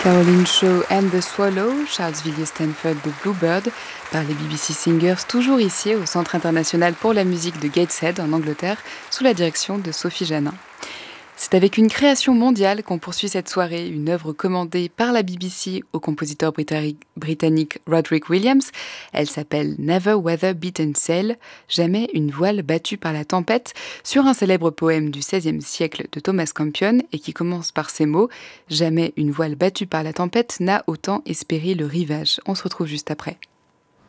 Caroline Shaw and the Swallow, Charles Villiers Stanford The Bluebird, par les BBC Singers, toujours ici au Centre international pour la musique de Gateshead en Angleterre, sous la direction de Sophie Janin. C'est avec une création mondiale qu'on poursuit cette soirée, une œuvre commandée par la BBC au compositeur britannique Roderick Williams. Elle s'appelle Never Weather Beaten Sail, jamais une voile battue par la tempête, sur un célèbre poème du XVIe siècle de Thomas Campion et qui commence par ces mots « Jamais une voile battue par la tempête n'a autant espéré le rivage ». On se retrouve juste après.